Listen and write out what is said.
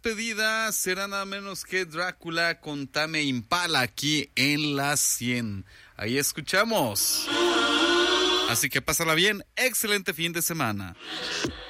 despedida será nada menos que Drácula con Tame Impala aquí en la 100. Ahí escuchamos. Así que pásala bien, excelente fin de semana.